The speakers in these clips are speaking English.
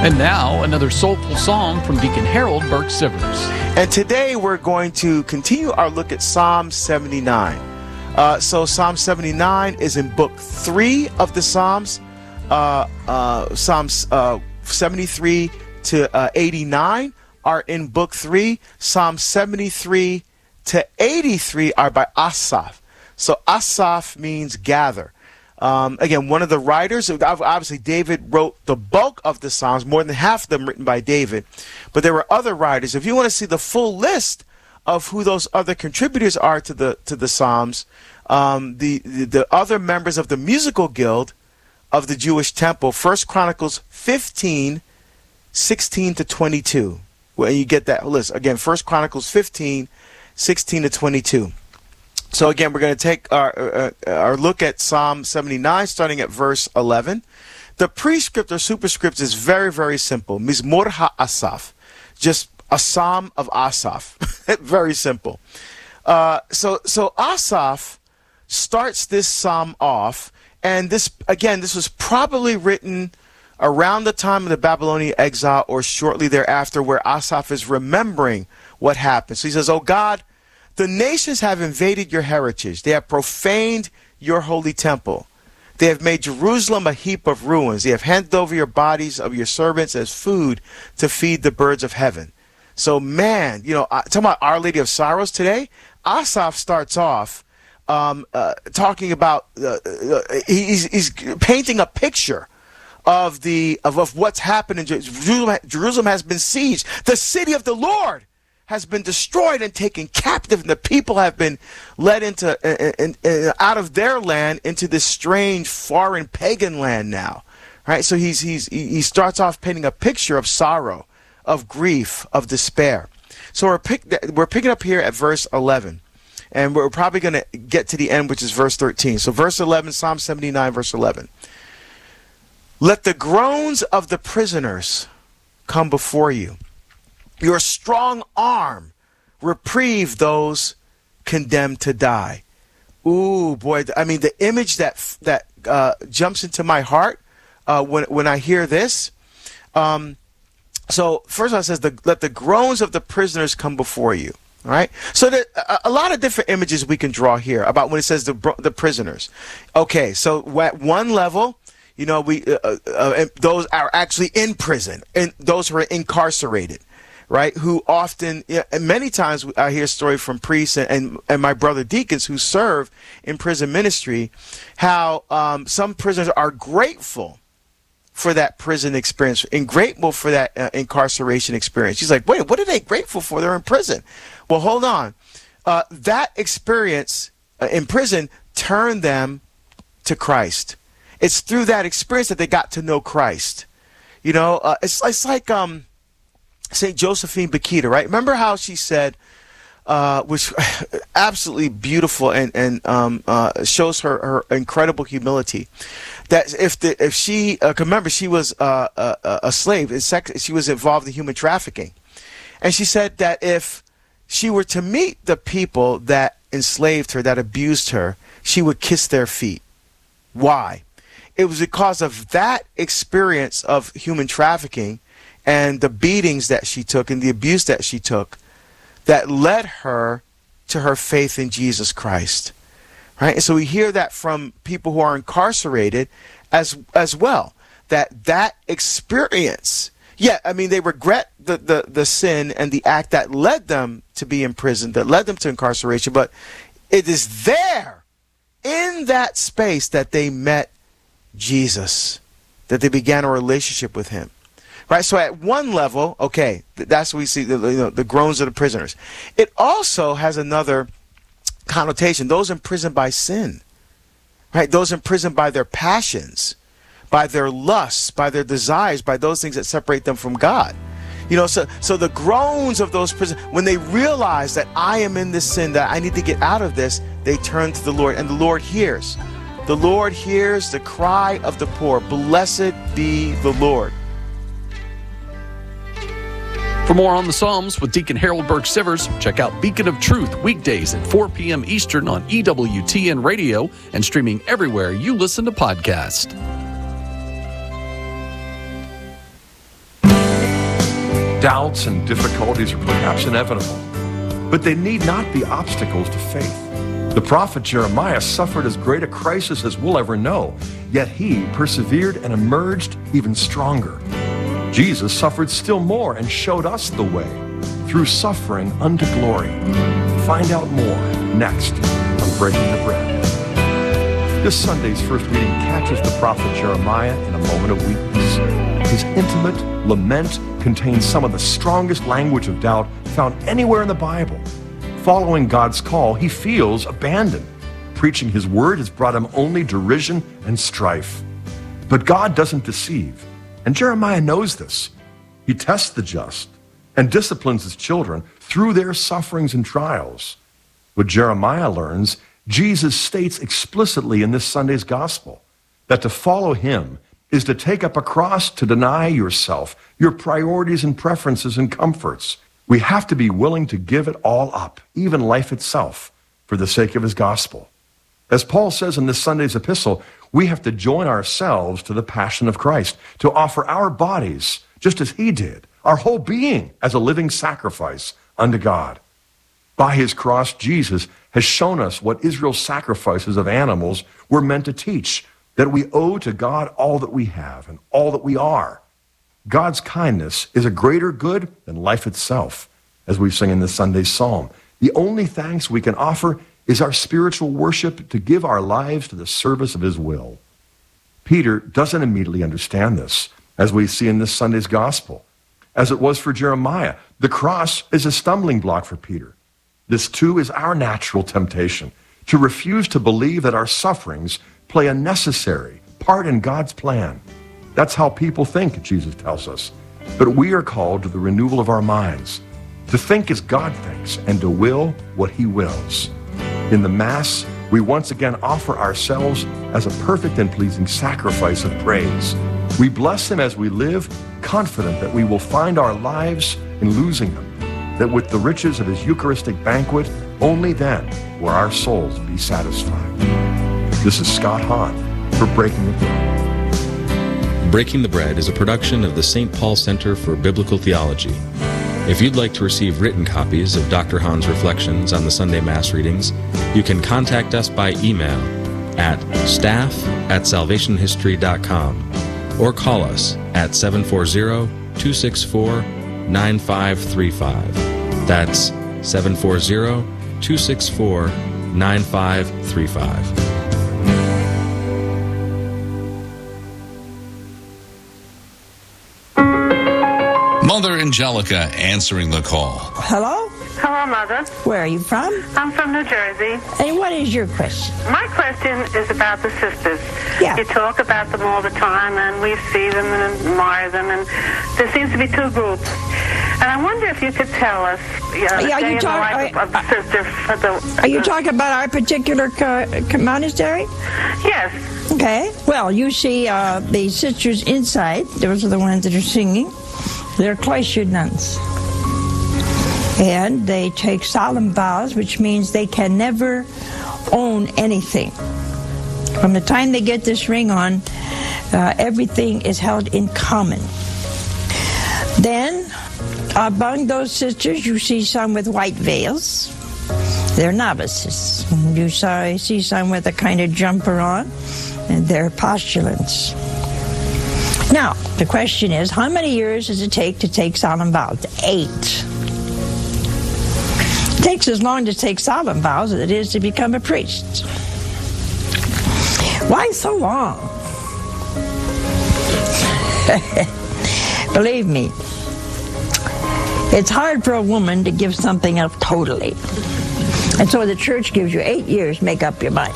And now, another soulful song from Deacon Harold Burke Sivers. And today we're going to continue our look at Psalm 79. So Psalm 79 is in book 3 of the Psalms. Psalms 73 to 89 are in book 3. Psalms 73 to 83 are by Asaph. So Asaph means gather. Again, one of the writers, obviously David wrote the bulk of the Psalms, more than half of them written by David. But there were other writers. If you want to see the full list of who those other contributors are to the Psalms, the other members of the musical guild of the Jewish temple, 1 Chronicles 15, 16 to 22. Well, you get that list. Again, 1 Chronicles 15, 16 to 22. So again, we're going to take our look at Psalm 79, starting at verse 11. The prescript or superscript is very, very simple. Mizmor HaAsaph, just a psalm of Asaph. Very simple. So Asaph starts this psalm off, and this was probably written around the time of the Babylonian exile or shortly thereafter, where Asaph is remembering what happened. So he says, "Oh God, the nations have invaded your heritage. They have profaned your holy temple. They have made Jerusalem a heap of ruins. They have handed over your bodies of your servants as food to feed the birds of heaven." So, man, talking about Our Lady of Sorrows today, Asaph starts off talking about, he's painting a picture of what's happened in Jerusalem. Jerusalem has been sieged. The city of the Lord has been destroyed and taken captive, and the people have been led into out of their land into this strange foreign pagan land now, right? So he starts off painting a picture of sorrow, of grief, of despair. So we're picking up here at verse 11, and we're probably going to get to the end, which is verse 13. So verse 11, Psalm 79, verse 11. Let the groans of the prisoners come before you. Your strong arm reprieve those condemned to die. Ooh, boy! I mean, the image that jumps into my heart when I hear this. So first of all, it says, "Let the groans of the prisoners come before you." All right. So there a lot of different images we can draw here about when it says the prisoners. Okay. So at one level, those are actually in prison, and those who are incarcerated. Right, who often, many times I hear a story from priests and my brother deacons who serve in prison ministry, how some prisoners are grateful for that prison experience and grateful for that incarceration experience. She's like, wait, what are they grateful for? They're in prison. Well, hold on. That experience in prison turned them to Christ. It's through that experience that they got to know Christ. It's like St. Josephine Bakhita, right? Remember how she said, which absolutely beautiful and shows her incredible humility, that if she remember, she was a slave, she was involved in human trafficking, and she said that if she were to meet the people that enslaved her, that abused her, she would kiss their feet. Why? It was because of that experience of human trafficking and the beatings that she took and the abuse that she took that led her to her faith in Jesus Christ. Right? And so we hear that from people who are incarcerated as well, that experience. Yeah, I mean, they regret the sin and the act that led them to be in prison, that led them to incarceration, but it is there in that space that they met Jesus, that they began a relationship with him. Right, so at one level, okay, that's what we see, the groans of the prisoners. It also has another connotation, those imprisoned by sin, right? Those imprisoned by their passions, by their lusts, by their desires, by those things that separate them from God. So the groans of those prisoners, when they realize that I am in this sin, that I need to get out of this, they turn to the Lord, and the Lord hears. The Lord hears the cry of the poor. Blessed be the Lord. For more on the Psalms with Deacon Harold Burke Sivers, check out Beacon of Truth weekdays at 4 p.m. Eastern on EWTN Radio and streaming everywhere you listen to podcasts. Doubts and difficulties are perhaps inevitable, but they need not be obstacles to faith. The prophet Jeremiah suffered as great a crisis as we'll ever know, yet he persevered and emerged even stronger. Jesus suffered still more and showed us the way through suffering unto glory. Find out more next on Breaking the Bread. This Sunday's first reading catches the prophet Jeremiah in a moment of weakness. His intimate lament contains some of the strongest language of doubt found anywhere in the Bible. Following God's call, he feels abandoned. Preaching his word has brought him only derision and strife. But God doesn't deceive, and Jeremiah knows this. He tests the just and disciplines his children through their sufferings and trials. What Jeremiah learns, Jesus states explicitly in this Sunday's gospel, that to follow him is to take up a cross, to deny yourself, your priorities and preferences and comforts. We have to be willing to give it all up, even life itself, for the sake of his gospel. As Paul says in this Sunday's epistle, we have to join ourselves to the passion of Christ, to offer our bodies, just as he did, our whole being as a living sacrifice unto God. By his cross, Jesus has shown us what Israel's sacrifices of animals were meant to teach, that we owe to God all that we have and all that we are. God's kindness is a greater good than life itself, as we sing in this Sunday's psalm. The only thanks we can offer is our spiritual worship, to give our lives to the service of his will. Peter doesn't immediately understand this, as we see in this Sunday's gospel. As it was for Jeremiah, the cross is a stumbling block for Peter. This too is our natural temptation, to refuse to believe that our sufferings play a necessary part in God's plan. That's how people think, Jesus tells us. But we are called to the renewal of our minds, to think as God thinks and to will what he wills. In the Mass, we once again offer ourselves as a perfect and pleasing sacrifice of praise. We bless him as we live, confident that we will find our lives in losing him, that with the riches of his Eucharistic banquet, only then will our souls be satisfied. This is Scott Hahn for Breaking the Bread. Breaking the Bread is a production of the St. Paul Center for Biblical Theology. If you'd like to receive written copies of Dr. Hahn's reflections on the Sunday Mass readings, you can contact us by email at staff@salvationhistory.com or call us at 740-264-9535. That's 740-264-9535. Mother Angelica answering the call. Hello? Hello, Mother. Where are you from? I'm from New Jersey. And what is your question? My question is about the sisters. Yeah. You talk about them all the time, and we see them and admire them, and there seems to be two groups. And I wonder if you could tell us the day in the life of the sister. Are you talking about our particular monastery? Yes. Okay. Well, you see the sisters inside. Those are the ones that are singing. They're cloistered nuns. And they take solemn vows, which means they can never own anything. From the time they get this ring on, everything is held in common. Then, among those sisters, you see some with white veils. They're novices. You see some with a kind of jumper on, and they're postulants. Now, the question is, how many years does it take solemn vows? 8. It takes as long to take solemn vows as it is to become a priest. Why so long? Believe me, it's hard for a woman to give something up totally. And so the church gives you 8 years to make up your mind.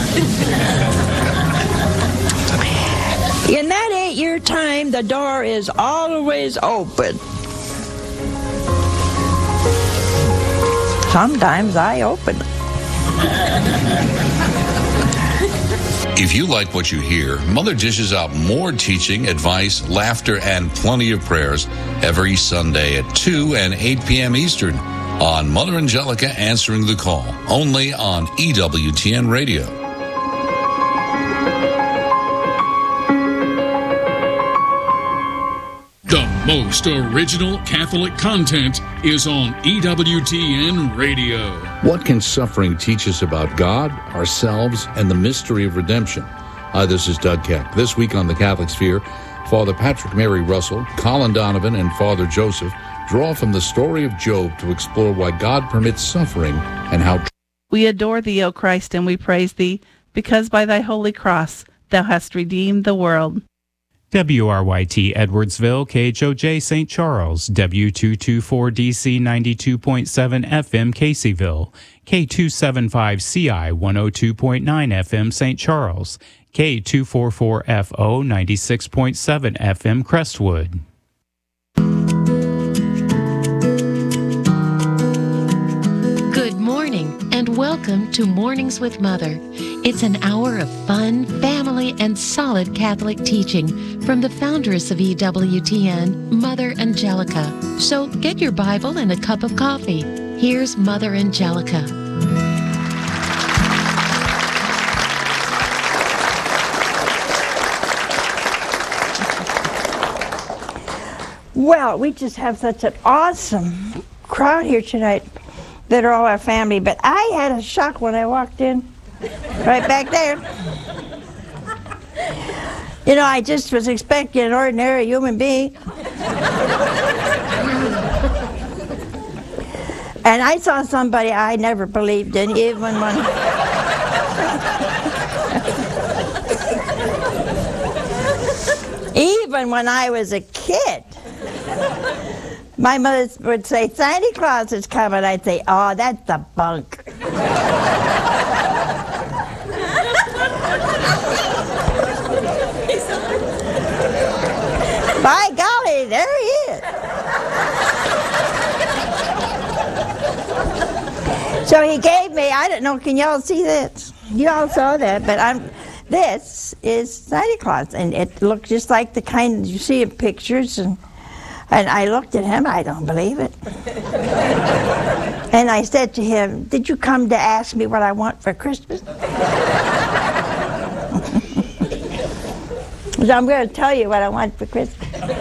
In that 8-year time, the door is always open. Sometimes I open it. If you like what you hear, Mother dishes out more teaching, advice, laughter, and plenty of prayers every Sunday at 2 and 8 p.m. Eastern on Mother Angelica Answering the Call, only on EWTN Radio. The most original Catholic content is on EWTN Radio. What can suffering teach us about God, ourselves, and the mystery of redemption? Hi, this is Doug Kemp. This week on The Catholic Sphere, Father Patrick Mary Russell, Colin Donovan, and Father Joseph draw from the story of Job to explore why God permits suffering and how... We adore thee, O Christ, and we praise thee, because by thy holy cross thou hast redeemed the world. WRYT Edwardsville, KHOJ St. Charles, W224DC 92.7 FM Caseyville, K275CI 102.9 FM St. Charles, K244FO 96.7 FM Crestwood. Good morning and welcome to Mornings with Mother. It's an hour of fun, family, and solid Catholic teaching from the foundress of EWTN, Mother Angelica. So get your Bible and a cup of coffee. Here's Mother Angelica. Well, we just have such an awesome crowd here tonight that are all our family, but I had a shock when I walked in, right back there. You know, I just was expecting an ordinary human being. And I saw somebody I never believed in, even when I was a kid. My mother would say, Santa Claus is coming. I'd say, oh, that's the bunk. By golly, there he is. So he gave me, I don't know, can y'all see this? You all saw that, but this is Santa Claus, and it looked just like the kind you see in pictures, and I looked at him, I don't believe it. And I said to him, did you come to ask me what I want for Christmas? So I'm going to tell you what I want for Christmas.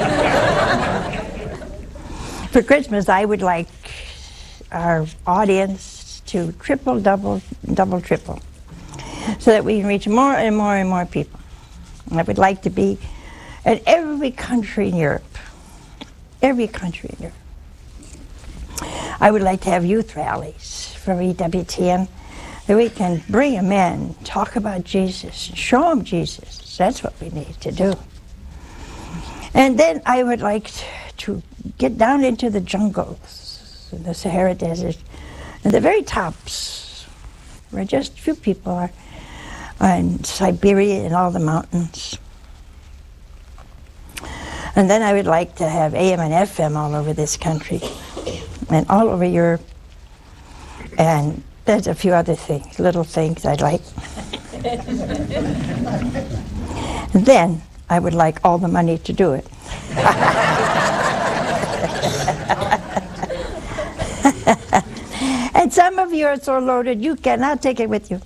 For Christmas, I would like our audience to triple, double, triple, so that we can reach more and more and more people. And I would like to be in every country in Europe. Every country in Europe. I would like to have youth rallies from EWTN that we can bring them in, talk about Jesus, show them Jesus. That's what we need to do. And then I would like to get down into the jungles, the Sahara Desert, and the very tops, where just a few people are, in Siberia and all the mountains. And then I would like to have AM and FM all over this country and all over Europe. And there's a few other things, little things I'd like. And then I would like all the money to do it. And some of you are so loaded you cannot take it with you.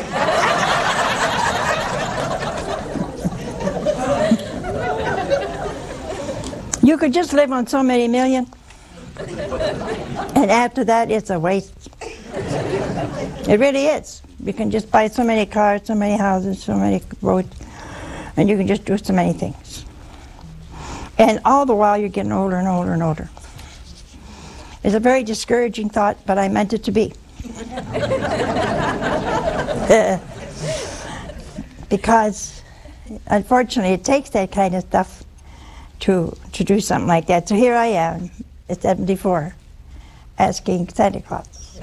You could just live on so many million, and after that, it's a waste. It really is. You can just buy so many cars, so many houses, so many roads, and you can just do so many things. And all the while, you're getting older and older and older. It's a very discouraging thought, but I meant it to be. Because, unfortunately, it takes that kind of stuff to do something like that. So here I am at 74, asking Santa Claus.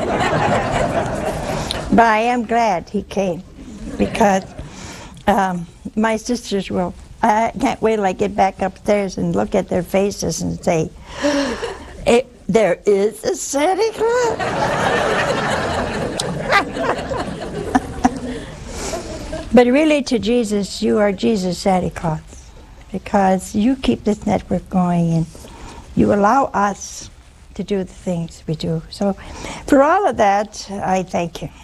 But I am glad he came, because my sisters will, I can't wait till I get back upstairs and look at their faces and say, there is a Santa Claus. But really, to Jesus, you are Jesus Santa Claus, because you keep this network going and you allow us to do the things we do. So for all of that, I thank you.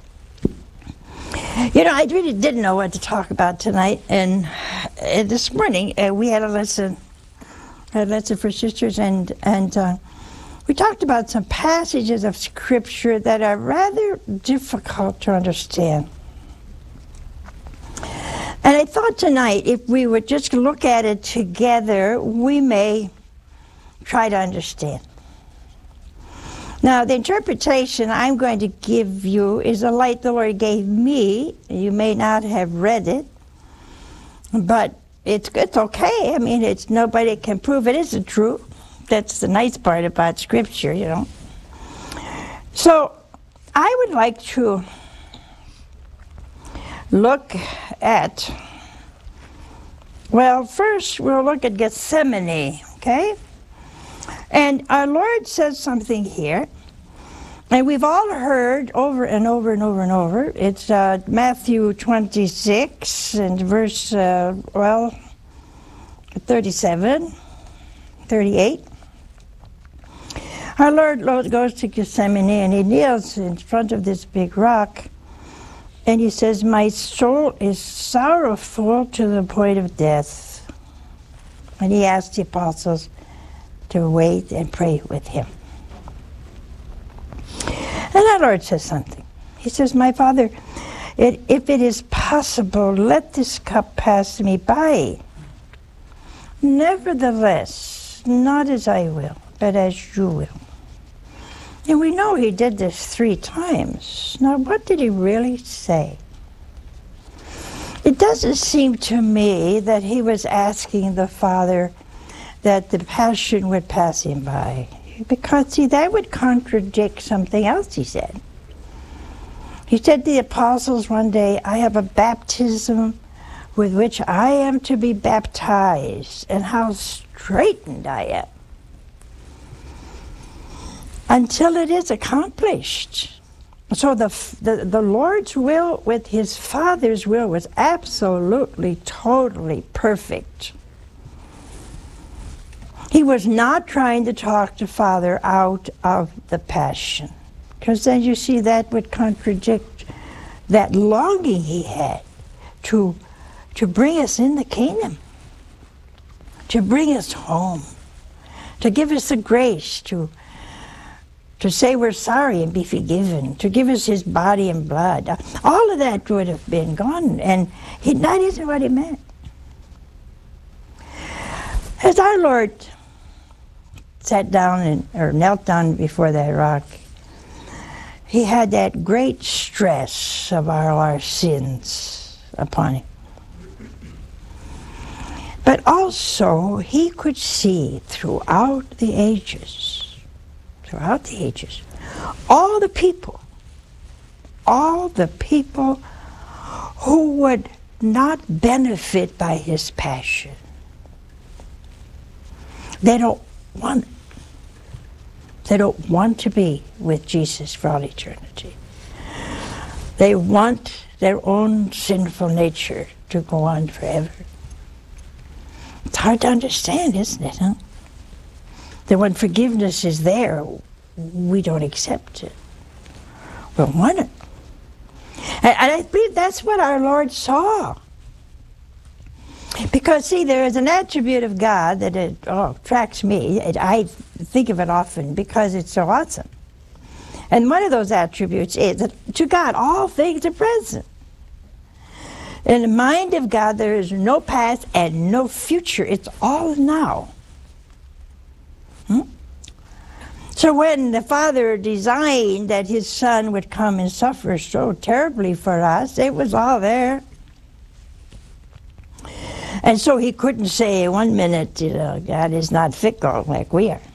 You know, I really didn't know what to talk about tonight, and this morning we had to listen lesson for sisters, and we talked about some passages of Scripture that are rather difficult to understand. And I thought tonight, if we would just look at it together, we may try to understand. Now, the interpretation I'm going to give you is a light the Lord gave me. You may not have read it, but it's okay. I mean, nobody can prove it isn't true. That's the nice part about Scripture, you know. So, I would like to look at, well, first we'll look at Gethsemane, okay? And our Lord says something here, and we've all heard over and over and over and over. It's Matthew 26 and verse, 37, 38. Our Lord goes to Gethsemane, and he kneels in front of this big rock, and he says, "My soul is sorrowful to the point of death." And he asked the apostles to wait and pray with him. And our Lord says something. He says, "My Father, if it is possible, let this cup pass me by. Nevertheless, not as I will, but as you will." And we know he did this 3 times. Now, what did he really say? It doesn't seem to me that he was asking the Father that the passion would pass him by. Because, see, that would contradict something else he said. He said to the apostles one day, "I have a baptism with which I am to be baptized, and how straitened I am, until it is accomplished." So the Lord's will with his Father's will was absolutely, totally perfect. He was not trying to talk the Father out of the passion, because then you see that would contradict that longing he had to bring us in the kingdom, to bring us home, to give us the grace to say we're sorry and be forgiven, to give us his body and blood. All of that would have been gone, and that isn't what he meant. As our Lord sat down or knelt down before that rock, he had that great stress of all our sins upon him. But also, he could see throughout the ages, all the people who would not benefit by his passion. They don't want it. They don't want to be with Jesus for all eternity. They want their own sinful nature to go on forever. It's hard to understand, isn't it, huh? That when forgiveness is there, we don't accept it. We want it. And I believe that's what our Lord saw. Because, see, there is an attribute of God that attracts me. I think of it often because it's so awesome. And one of those attributes is that to God, all things are present. In the mind of God, there is no past and no future. It's all now. So when the Father designed that his Son would come and suffer so terribly for us, it was all there. And so he couldn't say one minute, God is not fickle like we are.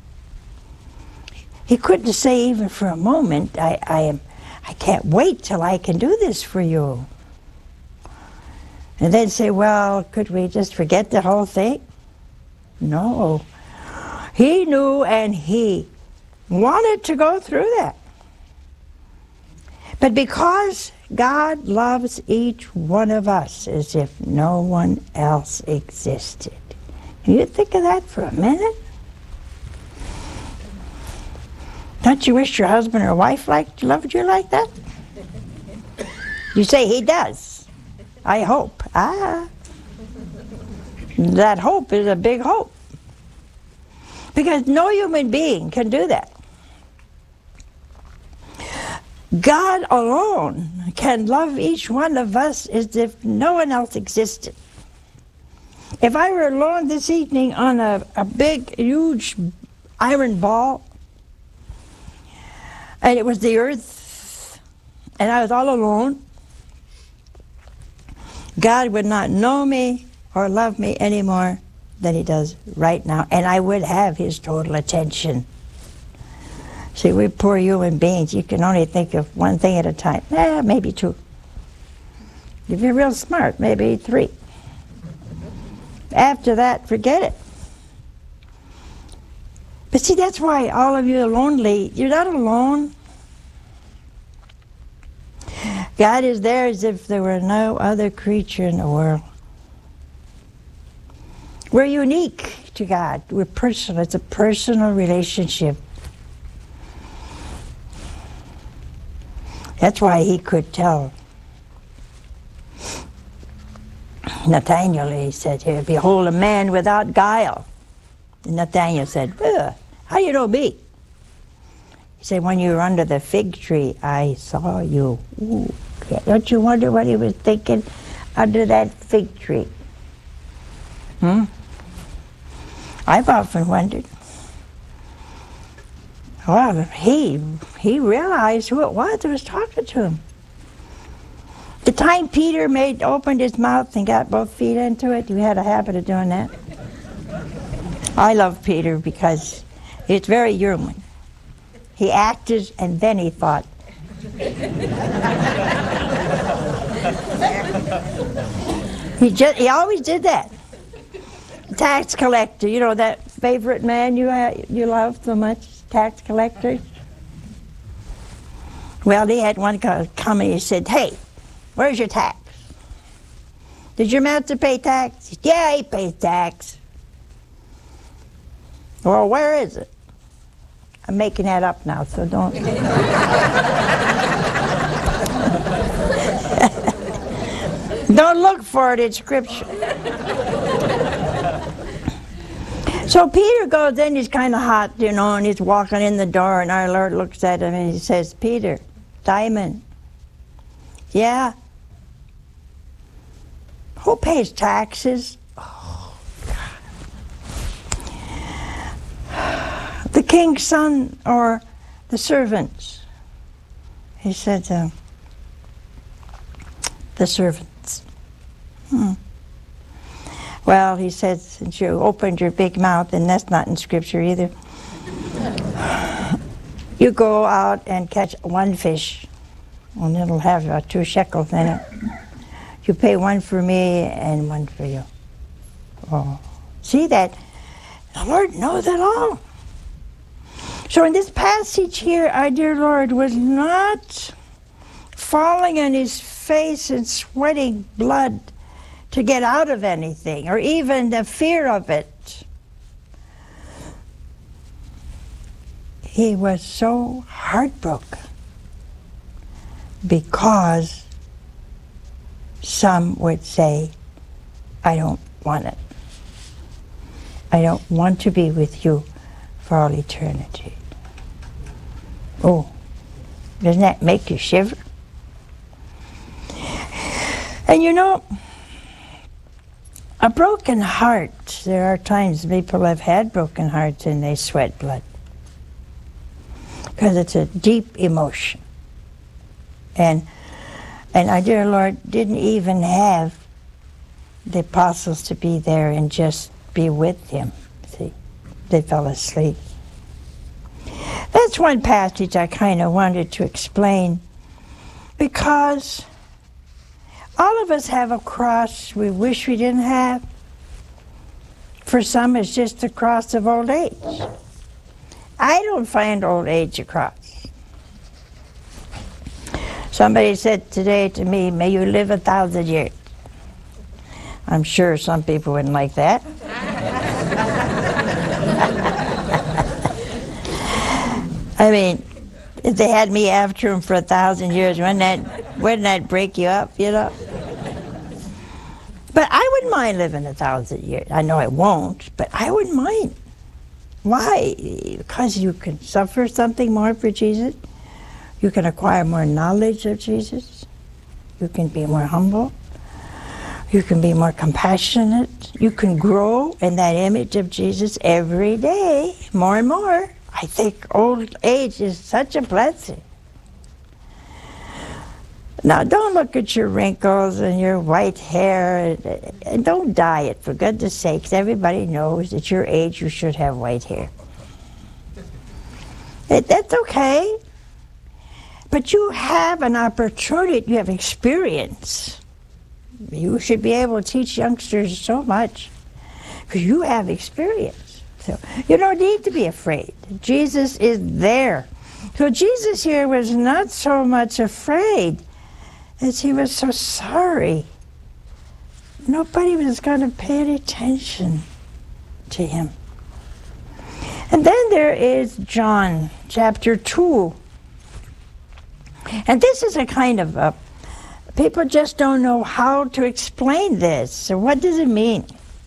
He couldn't say even for a moment, I can't wait till I can do this for you. And then say, well, could we just forget the whole thing? No. He knew, and he wanted to go through that. But because God loves each one of us as if no one else existed. Can you think of that for a minute? Don't you wish your husband or wife loved you like that? You say he does. I hope. That hope is a big hope. Because no human being can do that. God alone can love each one of us as if no one else existed. If I were alone this evening on a big, huge iron ball, and it was the earth, and I was all alone, God would not know me or love me any more than he does right now, and I would have his total attention. See, we poor human beings, you can only think of one thing at a time. Maybe two. If you're real smart, maybe three. After that, forget it. But see, that's why all of you are lonely. You're not alone. God is there as if there were no other creature in the world. We're unique to God. We're personal. It's a personal relationship. That's why he could tell Nathaniel, he said, here, behold a man without guile. And Nathaniel said, how do you know me? He said, when you were under the fig tree, I saw you. Ooh, don't you wonder what he was thinking under that fig tree? I've often wondered. Well, he realized who it was that was talking to him. The time Peter opened his mouth and got both feet into it, he had a habit of doing that. I love Peter because it's very human. He acted and then he thought. He always did that. Tax collector, you know that favorite man you love so much, tax collector? Well, he had one come and he said, hey, where's your tax? Did your master pay tax? Yeah, he pays tax. Well, where is it? I'm making that up now, so don't. Don't look for it in Scripture. So Peter goes in, he's kind of hot, you know, and he's walking in the door, and our Lord looks at him and he says, Peter, Simon, yeah? Who pays taxes? Oh, God. The king's son or the servants? He said, the servants. Well, he said, since you opened your big mouth, and that's not in Scripture either, you go out and catch one fish, and it'll have 2 shekels in it. You pay one for me and one for you. Oh, see that? The Lord knows it all. So in this passage here, our dear Lord was not falling on his face and sweating blood to get out of anything, or even the fear of it. He was so heartbroken because some would say, I don't want it. I don't want to be with you for all eternity. Oh, doesn't that make you shiver? And you know, a broken heart, there are times people have had broken hearts and they sweat blood. Because it's a deep emotion. And our dear Lord didn't even have the apostles to be there and just be with him. See, they fell asleep. That's one passage I kind of wanted to explain, because all of us have a cross we wish we didn't have. For some, it's just the cross of old age. I don't find old age a cross. Somebody said today to me, may you live 1,000 years. I'm sure some people wouldn't like that. I mean, if they had me after them for 1,000 years, wouldn't that break you up, you know? But I wouldn't mind living 1,000 years. I know I won't, but I wouldn't mind. Why? Because you can suffer something more for Jesus. You can acquire more knowledge of Jesus. You can be more humble. You can be more compassionate. You can grow in that image of Jesus every day, more and more. I think old age is such a blessing. Now, don't look at your wrinkles and your white hair, and don't dye it, for goodness sakes. Everybody knows at your age you should have white hair. That's okay. But you have an opportunity, you have experience. You should be able to teach youngsters so much because you have experience. So you don't need to be afraid. Jesus is there. So Jesus here was not so much afraid as he was so sorry. Nobody was going to pay any attention to him. And then there is John chapter 2. And this is a kind of a people just don't know how to explain this. So what does it mean?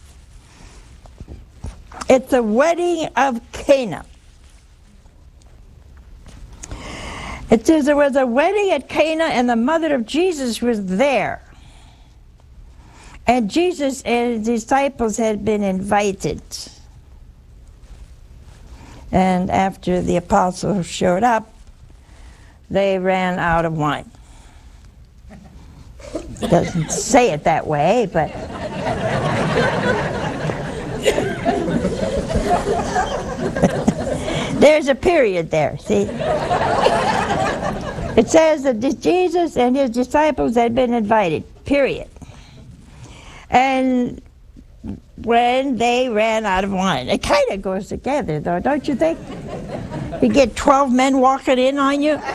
It's the wedding of Cana. It says there was a wedding at Cana and the mother of Jesus was there. And Jesus and his disciples had been invited. And after the apostles showed up, they ran out of wine. Doesn't say it that way, but there's a period there, see? It says that Jesus and his disciples had been invited, period. And when they ran out of wine, it kind of goes together, though, don't you think? You get 12 men walking in on you,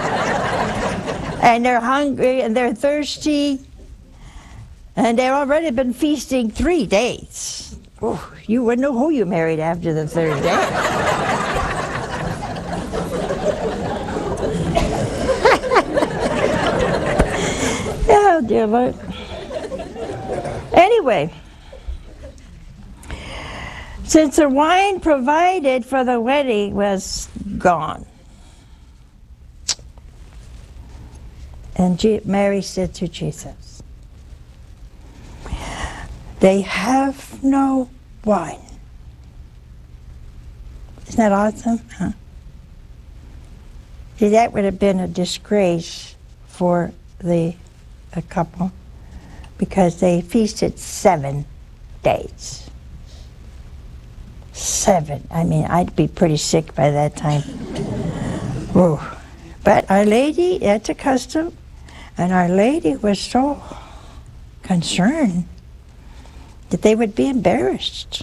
and they're hungry and they're thirsty, and they've already been feasting 3 days. Ooh, you wouldn't know who you married after the third day. Oh, dear Lord. Anyway, since the wine provided for the wedding was gone, and Mary said to Jesus, "They have no wine." Isn't that awesome? Huh? See, that would have been a disgrace for the couple because they feasted 7 days. 7. I mean, I'd be pretty sick by that time. Whoa. But Our Lady, that's a custom, and Our Lady was so concerned that they would be embarrassed.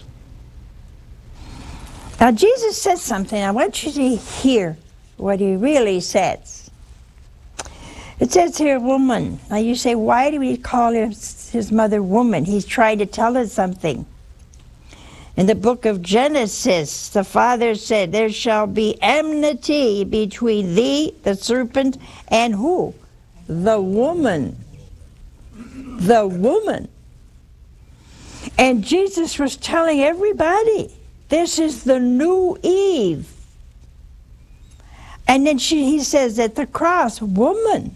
Now, Jesus says something. I want you to hear what he really says. It says here, woman. Now, you say, why do we call his mother woman? He's trying to tell us something. In the book of Genesis, the Father said, there shall be enmity between thee, the serpent, and who? The woman. The woman. And Jesus was telling everybody, this is the new Eve. And then he says at the cross, woman,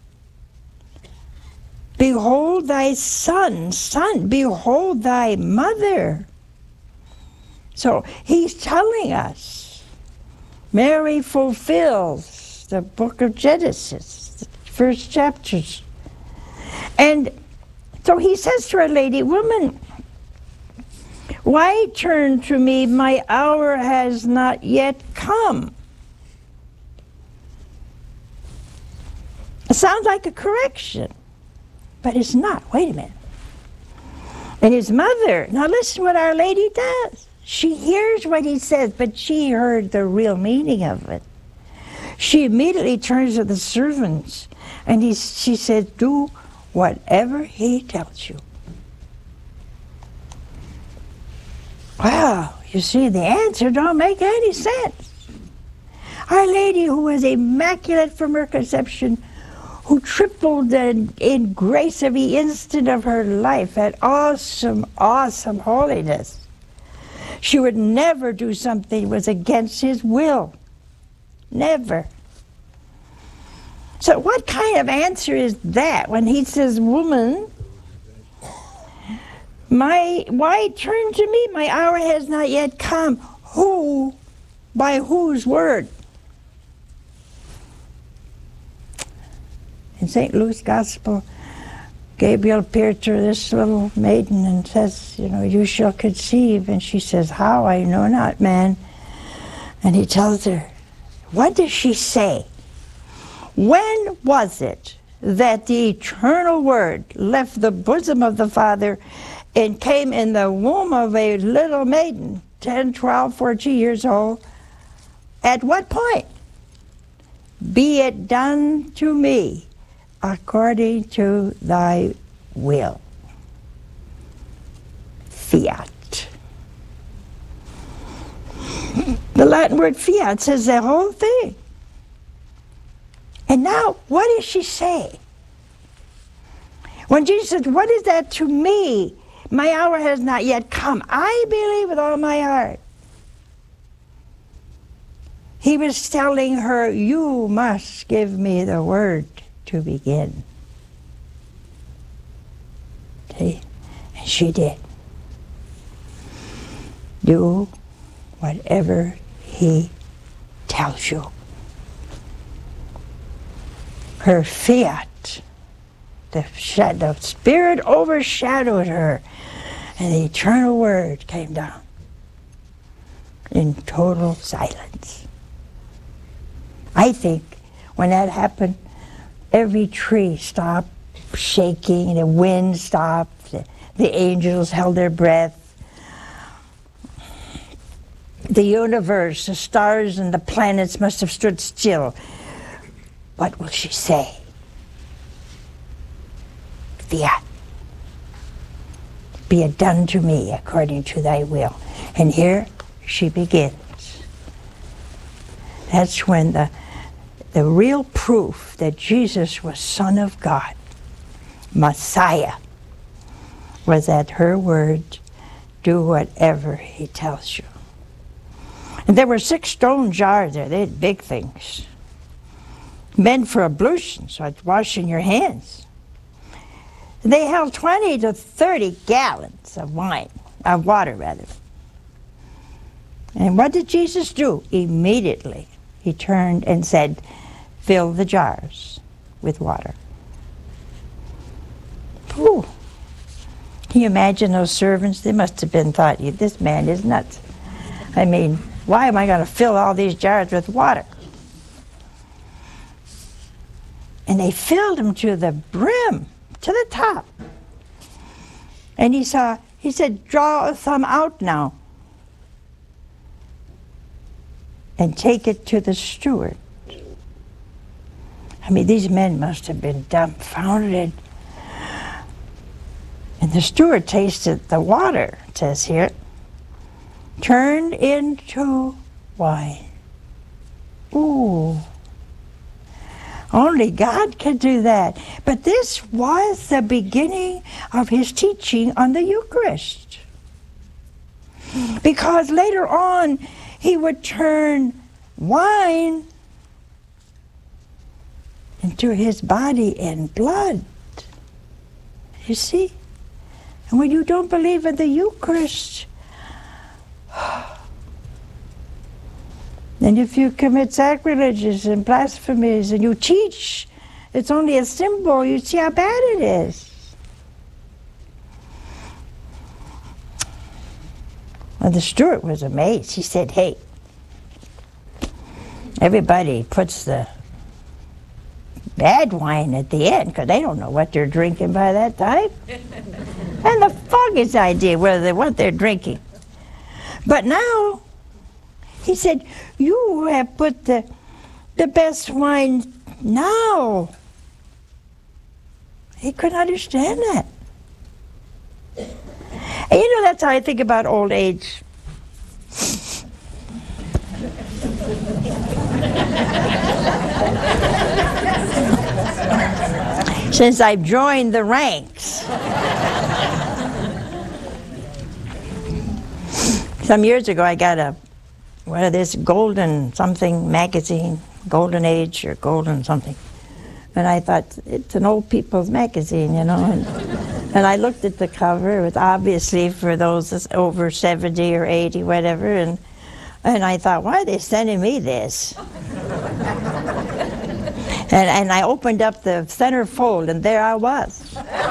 behold thy son, son, behold thy mother. So he's telling us, Mary fulfills the book of Genesis, the first chapters. And so he says to Our Lady, woman, why turn to me? My hour has not yet come. It sounds like a correction, but it's not. Wait a minute. And his mother, now listen what Our Lady does. She hears what he says, but she heard the real meaning of it. She immediately turns to the servants, and she says, do whatever he tells you. Well, you see, the answer don't make any sense. Our Lady, who was immaculate from her conception, who tripled in grace every instant of her life, had awesome, awesome holiness. She would never do something that was against his will. Never. So what kind of answer is that when he says, woman, why turn to me? My hour has not yet come. Who? By whose word? In St. Luke's Gospel, Gabriel appeared to this little maiden and says, you shall conceive. And she says, how? I know not, man. And he tells her, what does she say? When was it that the eternal word left the bosom of the Father and came in the womb of a little maiden, 10, 12, 14 years old? At what point? Be it done to me according to thy will. Fiat. The Latin word fiat says the whole thing. And now, what does she say? When Jesus said, what is that to me? My hour has not yet come. I believe with all my heart. He was telling her, you must give me the word to begin. See? And she did. Do whatever he tells you. Her fiat, the Spirit overshadowed her, and the eternal word came down in total silence. I think when that happened, every tree stopped shaking, the wind stopped, the angels held their breath. The universe, the stars and the planets must have stood still. What will she say? Fiat. Be it done to me according to thy will. And here she begins. That's when the real proof that Jesus was Son of God, Messiah, was at her word, do whatever he tells you. And there were 6 stone jars there. They had big things. Meant for ablution, so it's washing your hands. They held 20 to 30 gallons of water. And what did Jesus do? Immediately, he turned and said, fill the jars with water. Ooh. Can you imagine those servants? They must have been thought, this man is nuts. I mean, why am I going to fill all these jars with water? And they filled them to the brim, to the top. And he said, draw some out now and take it to the steward. I mean, these men must have been dumbfounded. And the steward tasted the water, it says here, turned into wine. Ooh. Only God could do that. But this was the beginning of his teaching on the Eucharist. Because later on, he would turn wine into his body and blood. You see? And when you don't believe in the Eucharist, and if you commit sacrileges and blasphemies and you teach it's only a symbol, you see how bad it is. Well, the steward was amazed. He said, hey, everybody puts the bad wine at the end because they don't know what they're drinking by that time. And the foggiest idea what they're drinking. But now, he said, you have put the best wine now. He couldn't understand that. And you know, that's how I think about old age. Since I've joined the ranks. Some years ago, I got one of this golden something magazine, Golden Age or Golden something. And I thought, it's an old people's magazine, you know. And I looked at the cover. It was obviously for those over 70 or 80, whatever. And I thought, why are they sending me this? And I opened up the center fold, and there I was.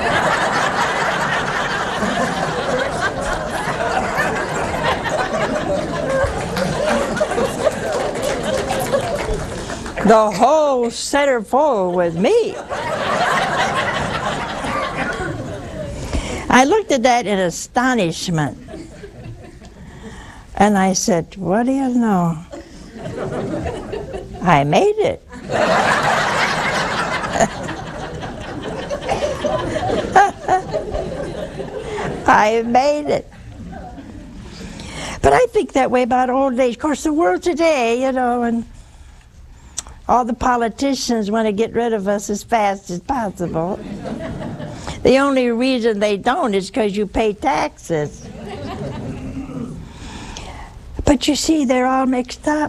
The whole centerfold was me. I looked at that in astonishment. And I said, what do you know? I made it. I made it. But I think that way about old age. Of course, the world today, you know, and all the politicians want to get rid of us as fast as possible. The only reason they don't is because you pay taxes. But you see, they're all mixed up.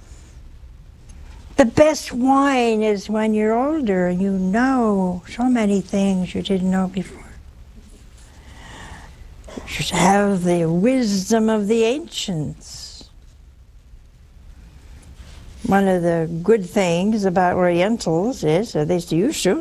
The best wine is when you're older and you know so many things you didn't know before. You should have the wisdom of the ancients. One of the good things about Orientals is, at least used to,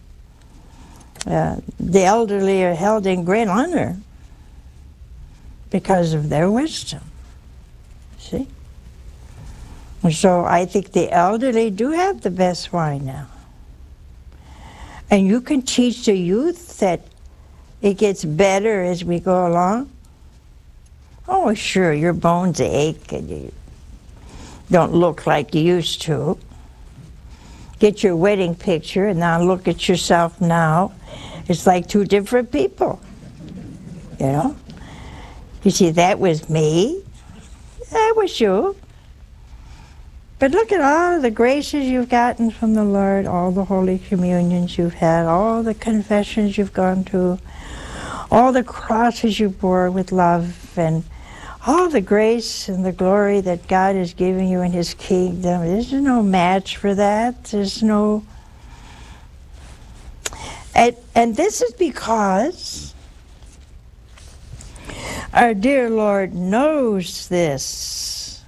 the elderly are held in great honor because of their wisdom. See? And so I think the elderly do have the best wine now. And you can teach the youth that it gets better as we go along. Oh, sure, your bones ache and you don't look like you used to. Get your wedding picture and now look at yourself now. It's like two different people, you know? You see, that was me. That was you. But look at all the graces you've gotten from the Lord, all the Holy Communions you've had, all the confessions you've gone to, all the crosses you bore with love, and all the grace and the glory that God is giving you in His kingdom. There's no match for that. There's no... And this is because our dear Lord knows this.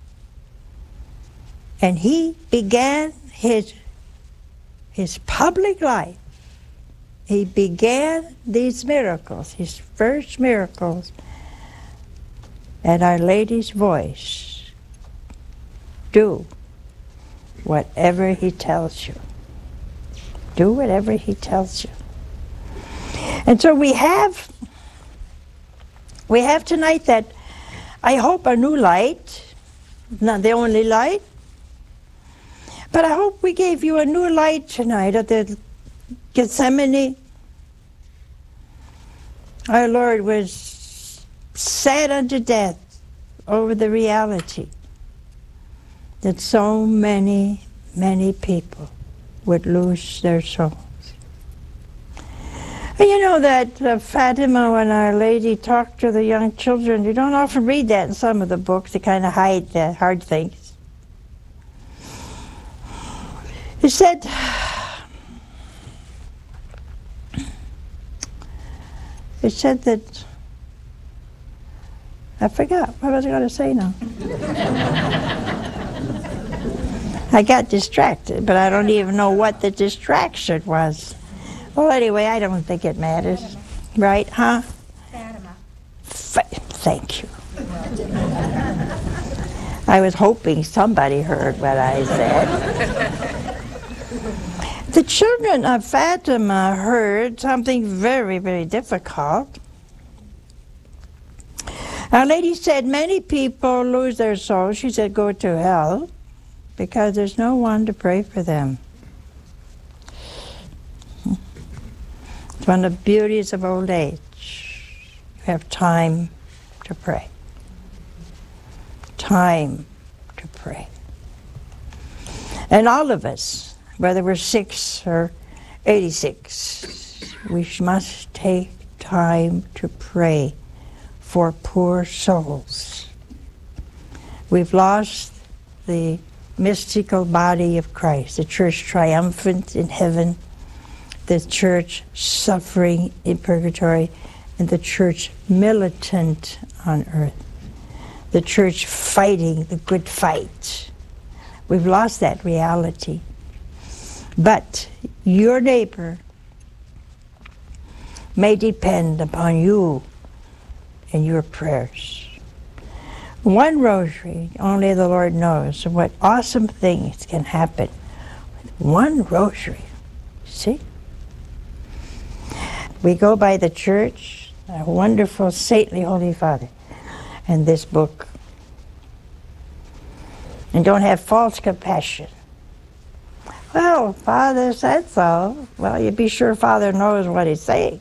And He began His public life. He began these miracles, His first miracles, at Our Lady's voice. Do whatever He tells you. Do whatever He tells you. And so we have tonight that, I hope, a new light, not the only light, but I hope we gave you a new light tonight at the Gethsemane. Our Lord was sad unto death over the reality that so many, many people would lose their souls. And you know that Fatima, when Our Lady talked to the young children, you don't often read that in some of the books. They kind of hide the hard things. It said, that, I forgot, what was I going to say now? I got distracted, but I don't even know what the distraction was. Well, anyway, I don't think it matters. Right, huh? Fatima. Thank you. I was hoping somebody heard what I said. The children of Fatima heard something very, very difficult. Our Lady said many people lose their souls. She said go to hell because there's no one to pray for them. It's one of the beauties of old age. You have time to pray. Time to pray. And all of us, whether we're 6 or 86, we must take time to pray for poor souls. We've lost the mystical body of Christ, the church triumphant in heaven, the church suffering in purgatory, and the church militant on earth, the church fighting the good fight. We've lost that reality. But your neighbor may depend upon you and your prayers. One rosary, only the Lord knows what awesome things can happen with one rosary. See? We go by the church, a wonderful, saintly Holy Father, and this book. And don't have false compassion. Well, Father said so. Well, you be sure Father knows what he's saying.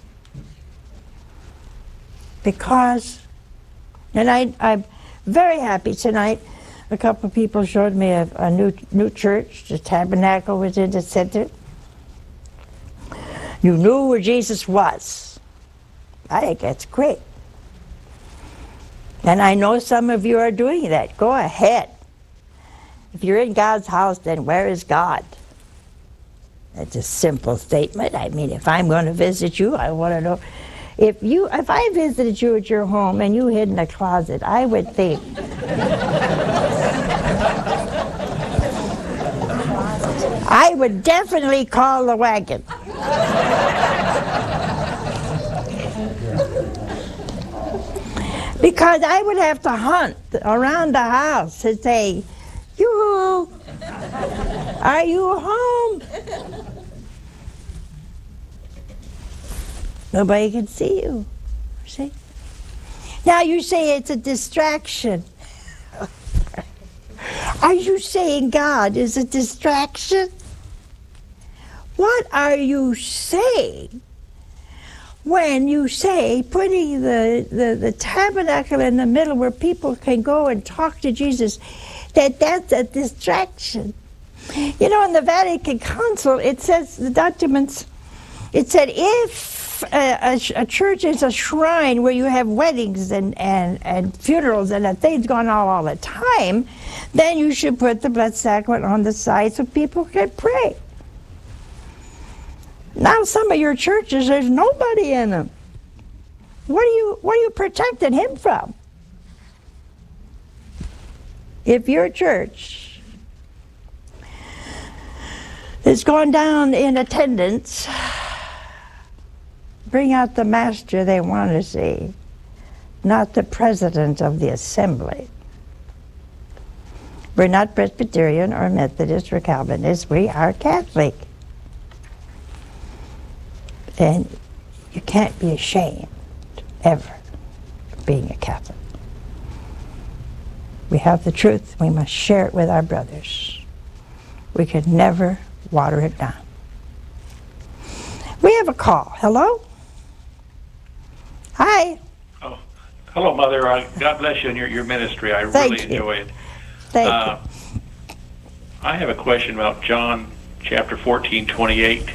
Because, and I'm very happy tonight, a couple of people showed me a new church. The tabernacle was in the center. You knew where Jesus was. I think that's great. And I know some of you are doing that. Go ahead. If you're in God's house, then where is God? That's a simple statement. I mean, if I'm going to visit you, I want to know. If I visited you at your home and you hid in a closet, I would think. I would definitely call the wagon. Because I would have to hunt around the house and say, "Yoo-hoo, are you home?" Nobody can see you. See? Now you say it's a distraction. Are you saying God is a distraction? What are you saying when you say putting the tabernacle in the middle where people can go and talk to Jesus, that's a distraction? You know, in the Vatican Council, it says, the documents, it said if a church is a shrine where you have weddings and funerals and things going on all the time, then you should put the Blessed Sacrament on the side so people can pray. Now some of your churches, there's nobody in them. What are you protecting him from? If your church is going down in attendance, bring out the master they want to see, not the president of the assembly. We're not Presbyterian or Methodist or Calvinist. We are Catholic. And you can't be ashamed, ever, of being a Catholic. We have the truth. We must share it with our brothers. We could never water it down. We have a call. Hello? Hi. Oh, hello, Mother. God bless you in your ministry. I really enjoy it. Thank you. I have a question about John chapter 14:28.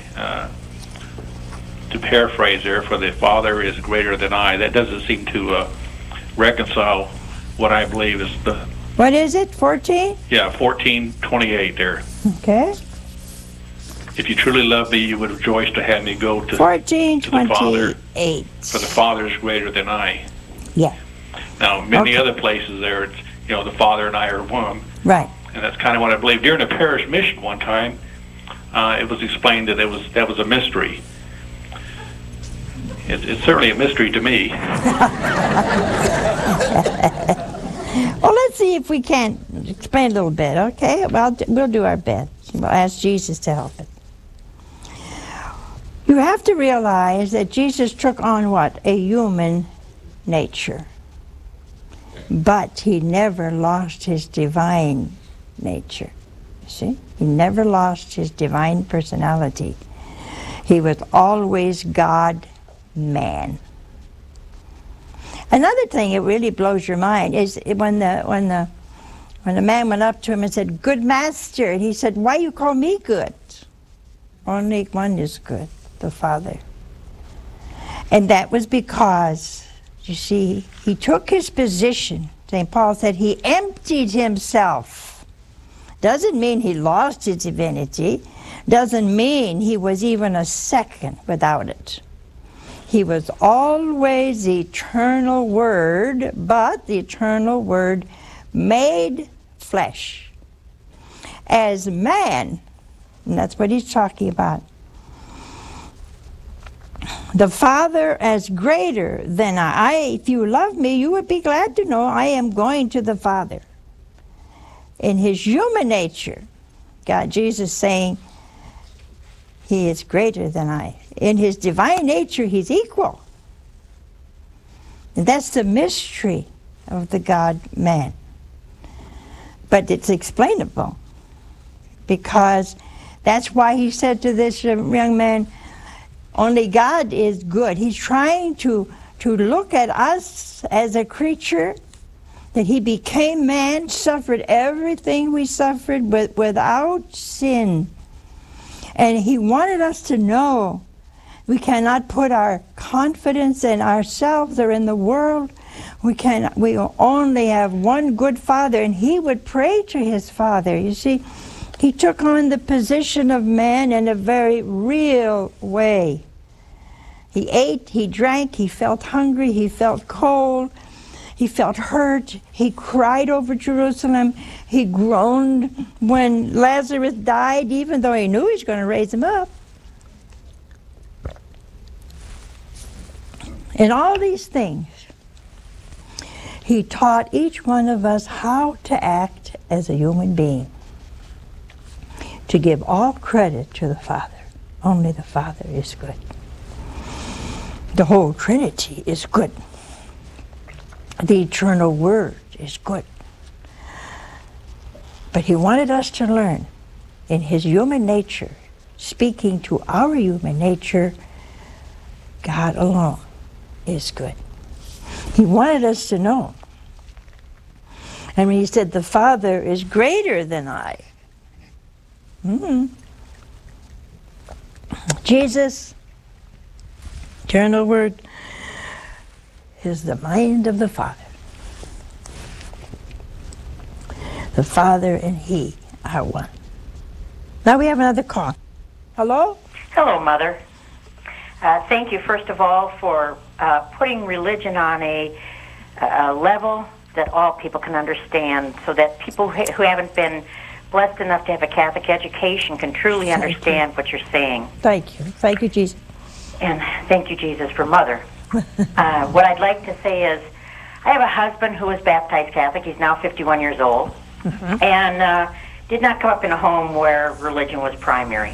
To paraphrase there, for the Father is greater than I. That doesn't seem to reconcile what I believe is the... What is it, 14? Yeah, 14:28 there. Okay. If you truly love me, you would rejoice to have me go to 14:28. To the Father. For the Father is greater than I. Yeah. Now, many other places there, it's, you know, the Father and I are one. Right. And that's kind of what I believe. During a parish mission one time, it was explained that that was a mystery. It's certainly a mystery to me. Well, let's see if we can explain a little bit, okay? Well, we'll do our best. We'll ask Jesus to help us. You have to realize that Jesus took on what? A human nature. But he never lost his divine nature. You see? He never lost his divine personality. He was always God-man. Another thing that really blows your mind is when the man went up to him and said, "Good master," and he said, "Why you call me good? Only one is good, the Father." And that was because, you see, he took his position. St. Paul said he emptied emptied himself. Doesn't mean he lost his divinity. Doesn't mean he was even a second without it. He was always the eternal Word, but the eternal Word made flesh. As man, and that's what he's talking about. The Father as greater than I. If you love me, you would be glad to know I am going to the Father. In his human nature, God, Jesus saying, he is greater than I. In his divine nature, he's equal. And that's the mystery of the God-man. But it's explainable, because that's why he said to this young man, only God is good. He's trying to look at us as a creature, that he became man, suffered everything we suffered, but without sin. And he wanted us to know we cannot put our confidence in ourselves or in the world. We only have one good Father, and he would pray to his Father. You see, he took on the position of man in a very real way. He ate, he drank, he felt hungry, he felt cold, he felt hurt, he cried over Jerusalem, he groaned when Lazarus died, even though he knew he was going to raise him up. In all these things, he taught each one of us how to act as a human being, to give all credit to the Father. Only the Father is good. The whole Trinity is good. The eternal Word is good. But he wanted us to learn in his human nature, speaking to our human nature, God alone is good. He wanted us to know. And when he said the Father is greater than I, Jesus, eternal Word, is the mind of the Father. The Father and he are one. Now we have another call. Hello? Hello, Mother. Thank you, first of all, for putting religion on a level that all people can understand, so that people who haven't been blessed enough to have a Catholic education can truly understand what you're saying. Thank you. Thank you, Jesus. And thank you, Jesus, for Mother. What I'd like to say is, I have a husband who was baptized Catholic. He's now 51 years old, and did not come up in a home where religion was primary.